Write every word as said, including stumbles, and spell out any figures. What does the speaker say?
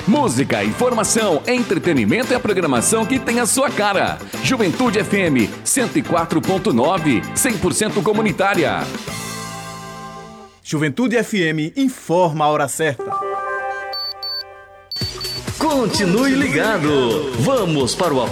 Música, informação, entretenimento e a programação que tem a sua cara. Juventude F M cento e quatro ponto nove, cem por cento comunitária. Juventude F M informa a hora certa. Continue ligado. Vamos para o